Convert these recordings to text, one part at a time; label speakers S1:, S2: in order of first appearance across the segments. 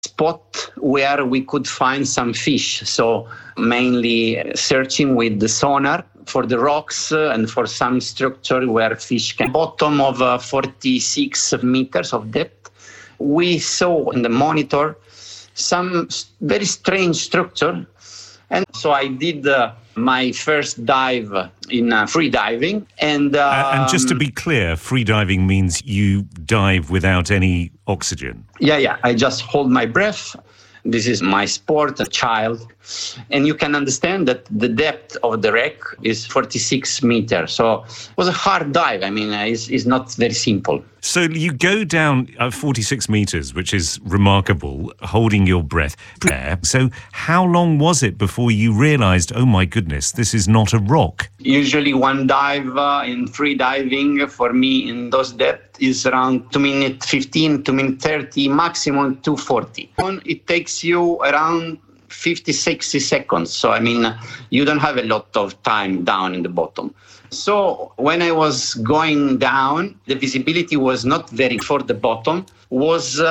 S1: spot where we could find some fish. So mainly searching with the sonar for the rocks and for some structure where fish can. Bottom of 46 meters of depth, we saw in the monitor some very strange structure. And so I did my first dive in free diving. And
S2: just to be clear, free diving means you dive without any oxygen.
S1: Yeah. I just hold my breath. This is my sport, a child. And you can understand that the depth of the wreck is 46 meters. So it was a hard dive. I mean, it's not very simple.
S2: So you go down 46 meters, which is remarkable, holding your breath. So how long was it before you realized, oh my goodness, this is not a rock?
S1: Usually one dive in free diving for me in those depths is around 2 minutes 15, 2 minutes 30, maximum 2:40. It takes you around 50, 60 seconds. So, I mean, you don't have a lot of time down in the bottom. So when I was going down, the visibility was not very for the bottom, was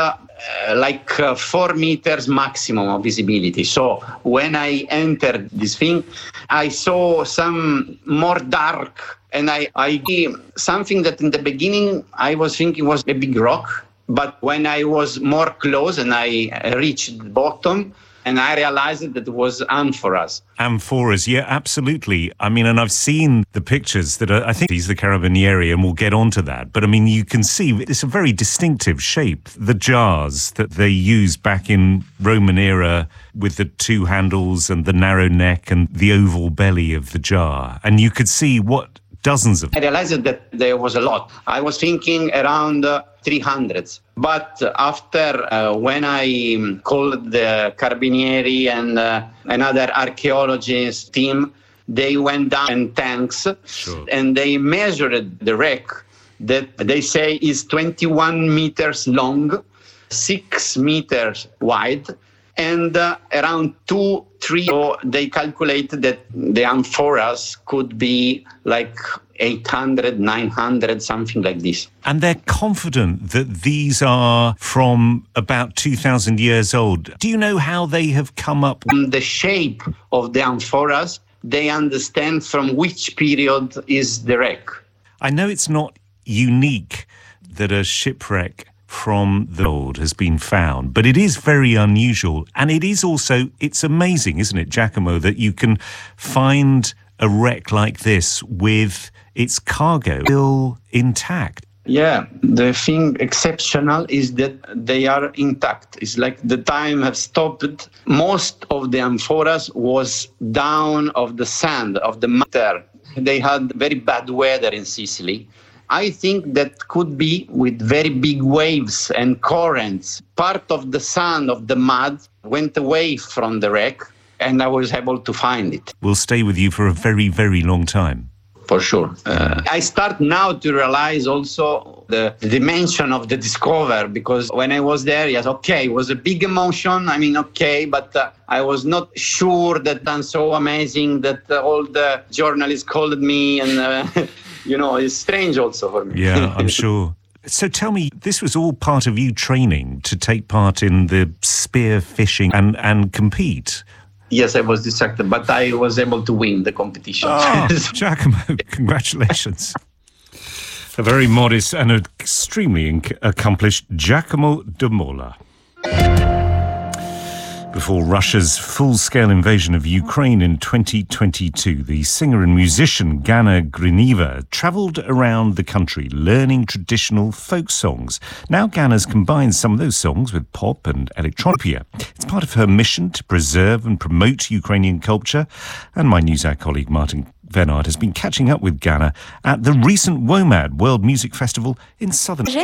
S1: 4 meters maximum of visibility. So when I entered this thing, I saw some more dark, and I something that in the beginning I was thinking was a big rock. But when I was more close and I reached the bottom, and I realized that it was amphoras.
S2: Amphoras, yeah, absolutely. I mean, and I've seen the pictures that I think these are the Carabinieri, and we'll get onto that. But I mean, you can see it's a very distinctive shape. The jars that they used back in Roman era with the two handles and the narrow neck and the oval belly of the jar. And you could see what dozens of...
S1: I realized that there was a lot. I was thinking around 300. But after, when I called the Carabinieri and another archaeologist team, they went down in tanks.
S2: Sure.
S1: And they measured the wreck that they say is 21 meters long, 6 meters wide, and around 2-3. So they calculated that the amphoras could be like 800, 900, something like this.
S2: And they're confident that these are from about 2,000 years old. Do you know how they have come up?
S1: The shape of the amphoras, they understand from which period is the wreck.
S2: I know it's not unique that a shipwreck from the old has been found, but it is very unusual. And it is also, it's amazing, isn't it, Giacomo, that you can find a wreck like this with its cargo still intact.
S1: Yeah, the thing exceptional is that they are intact. It's like the time have stopped. Most of the amphoras was down of the sand, of the matter. They had very bad weather in Sicily. I think that could be with very big waves and currents. Part of the sand, of the mud, went away from the wreck, and I was able to find it.
S2: Will stay with you for a very, very long time.
S1: For sure. I start now to realize also the dimension of the discovery, because when I was there, yes, okay, it was a big emotion. I mean, okay, but I was not sure that I'm so amazing that all the journalists called me, and it's strange also for me.
S2: Yeah, I'm sure. So tell me, this was all part of you training to take part in the spear fishing and compete?
S1: Yes, I was distracted, but I was able to win the competition.
S2: Oh, Giacomo, congratulations. A very modest and extremely accomplished Giacomo De Mola. Before Russia's full-scale invasion of Ukraine in 2022, the singer and musician Gana Griniva travelled around the country learning traditional folk songs. Now Gana's combined some of those songs with pop and electronica. It's part of her mission to preserve and promote Ukrainian culture. And my NewsHour colleague Martin Venard has been catching up with Gana at the recent WOMAD World Music Festival in southern...
S3: They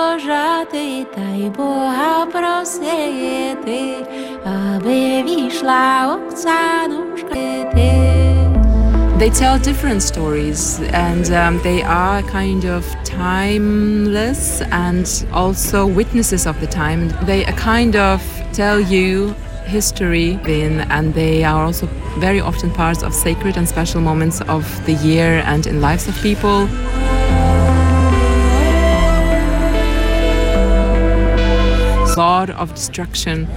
S3: tell different stories, and they are kind of timeless and also witnesses of the time. They kind of tell you history and they are also very often parts of sacred and special moments of the year and in lives of people. A lot of destruction